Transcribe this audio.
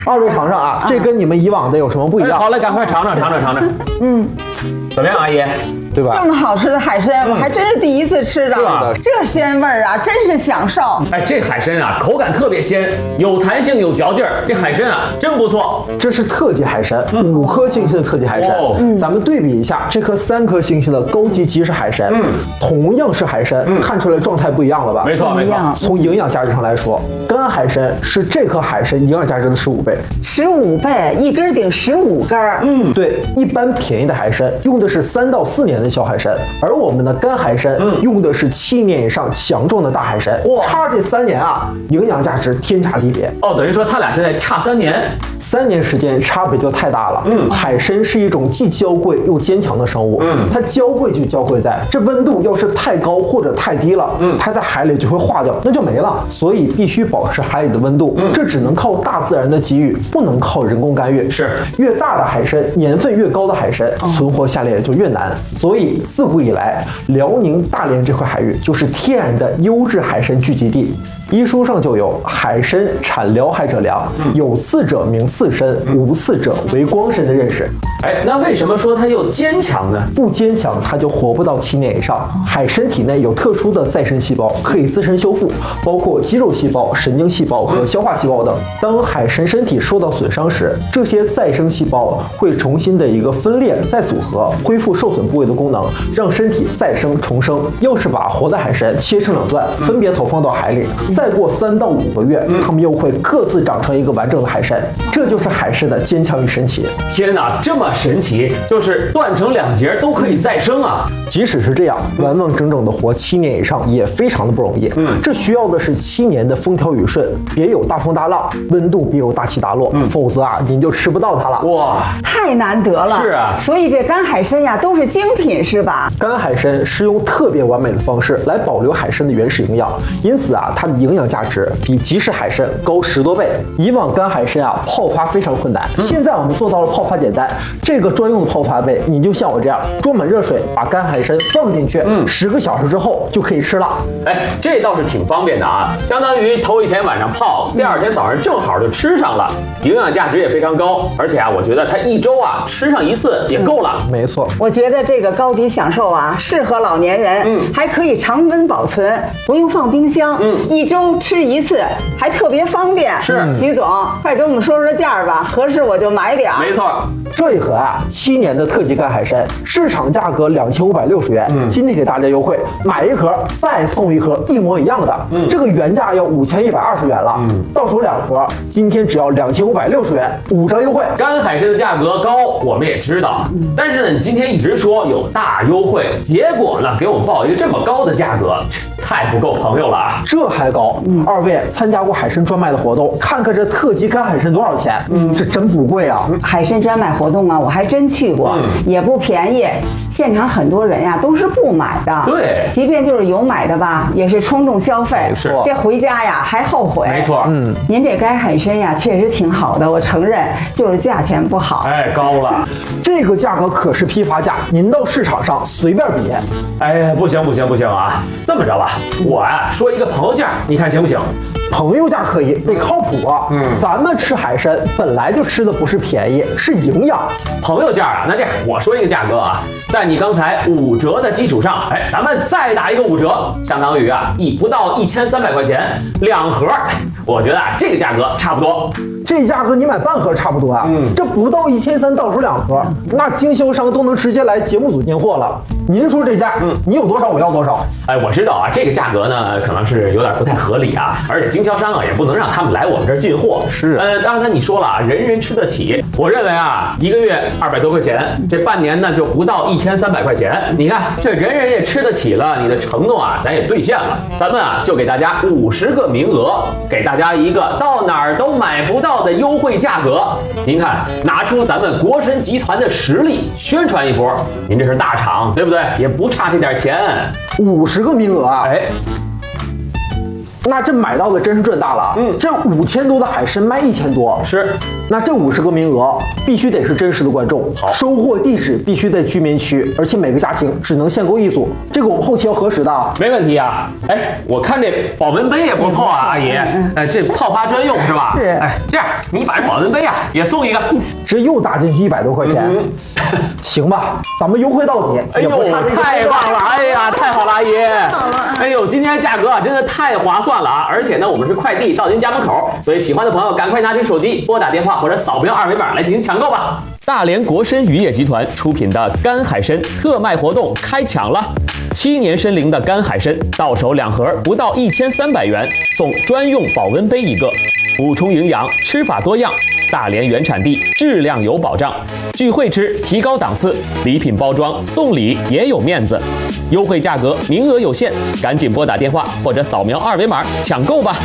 二位尝尝啊，这跟你们以往的有什么不一样？ 好嘞，赶快尝尝。怎么样，阿姨？ 对吧？ 这么好吃的海参，我还真是第一次吃着。 是吧这鲜味儿啊，真是享受。 哎，这海参啊，口感特别鲜，有弹性，有嚼劲儿。这海参啊，真不错。 这是特级海参，5颗星星的特级海参。咱们对比一下，这颗3颗星星的高级即食海参，同样是海参，看出来状态不一样了吧？ 没错。 从营养价值上来说，干海参是这颗海参营养价值的15倍。 15倍，一根顶15根。 对，一般便宜的海参用的是3到4年的小海参，而我们的干海参用的是7年以上强壮的大海参。差这3年啊，营养价值天差地别。 等于说他俩现在差3年 ，3年时间差别就太大了。海参是一种既娇贵又坚强的生物。它娇贵就娇贵在这温度要是太高或者太低了，它在海里就会化掉，那就没了。所以必须保持海里的温度，这只能靠大自然的给予，不能靠人工干预。 是， 越大的海参，年份越高的海参，存活下来也就越难。所以自古以来，辽宁大连这块海域就是天然的优质海参聚集地。医书上就有海参产辽海者良，有刺者名刺参，无刺者为光参的认识。 哎，那为什么说它又坚强呢？ 不坚强，它就活不到7年以上。海参体内有特殊的再生细胞，可以自身修复，包括肌肉细胞、神经细胞和消化细胞等。当海参身体受到损伤时，这些再生细胞会重新的一个分裂再组合，恢复受损部位的功能，让身体再生重生。要是把活的海参切成2段，分别投放到海里，再过3到5个月，它们又会各自长成一个完整的海参。这就是海参的坚强与神奇。 天哪，这么神奇，就是断成2截都可以再生啊！ 即使是这样，完完整整的活7年以上也非常的不容易。这需要的是7年的风调雨顺，别有大风大浪，温度别有大起大落，否则啊，您就吃不到它了。 哇， 太难得了。 是啊， 所以这干海参呀都是精品，是吧？ 干海参是用特别完美的方式来保留海参的原始营养，因此啊，它的营养价值比即食海参高10多倍。以往干海参啊泡发非常困难，现在我们做到了泡发简单。这个专用的泡发杯，你就像我这样装满热水，把干海参放进去，10个小时之后就可以吃了。 哎，这倒是挺方便的啊，相当于头一天晚上泡，第2天早上正好就吃上了，营养价值也非常高。而且啊，我觉得它1周啊吃上1次也够了。 没错， 我觉得这个高级享受啊，适合老年人，还可以常温保存，不用放冰箱，1周吃1次，还特别方便。 是， 徐总，快给我们说说价儿吧，合适我就买点儿。 没错， 这一盒啊，7年的特级干海参，市场价格2560元，今天给大家优惠，买1盒再送1盒一模一样的，这个原价要5120元了，到手2盒，今天只要2560元，5折优惠。 干海参的价格高，我们也知道，但是呢，你今天一直说有大优惠，结果呢，给我们报一个这么高的价格，太不够朋友了啊！ 这还高，2位参加过海参专卖的活动，看看这特级干海参多少钱？这真不贵啊！ 海参专卖活动啊，我还真去过，也不便宜。现场很多人呀都是不买的， 对， 即便就是有买的吧，也是冲动消费， 没错， 这回家呀还后悔。 没错， 您这干海参呀确实挺好的，我承认，就是价钱不好。 哎，高了， 这个价格可是批发价，您到市场上随便比。 哎，不行啊！这么着吧，我呀说一个朋友价，你看行不行？ 朋友价可以，得靠谱啊。咱们吃海参本来就吃的不是便宜，是营养。 朋友价啊，那这样我说一个价格啊，在你刚才5折的基础上，哎，咱们再打一个5折，相当于啊不到1300块钱2盒，我觉得啊这个价格差不多。 这价格你买半盒差不多啊，这不到1300到手2盒，那经销商都能直接来节目组进货了。您说这价，你有多少我要多少。 哎，我知道啊，这个价格呢可能是有点不太合理啊，而且经销商啊也不能让他们来我们这儿进货。 是， 刚才你说了啊，人人吃得起，我认为啊，1个月200多块钱，这半年呢就不到1300块钱。你看这人人也吃得起了，你的承诺啊咱也兑现了。咱们啊就给大家50个名额，给大家一个到哪儿都买不到的优惠价格。您看，拿出咱们国参集团的实力宣传一波，您这是大厂对不对？也不差这点钱。 50个名额啊！ 哎， 那这买到的真是赚大了。这5000多的海参卖1000多， 是那这50个名额必须得是真实的观众，收货地址必须在居民区，而且每个家庭只能限购1组。这个我们后期要核实的。 没问题啊。哎，我看这保温杯也不错啊，阿姨。这泡发专用是吧？ 是。 哎，这样你把这保温杯啊也送一个， 这又打进去100多块钱。行吧，咱们优惠到底。 哎呦，太棒了！哎呀，太好了，阿姨。哎呦，今天价格啊真的太划算了啊！而且呢，我们是快递到您家门口，所以喜欢的朋友赶快拿起手机拨打电话或者扫描2维码来进行抢购吧。大连国参渔业集团出品的干海参特卖活动开抢了，7年参龄的干海参到手2盒不到1300元，送专用保温杯1个，补充营养，吃法多样。大连原产地，质量有保障，聚会吃提高档次，礼品包装送礼也有面子，优惠价格名额有限，赶紧拨打电话或者扫描2维码抢购吧。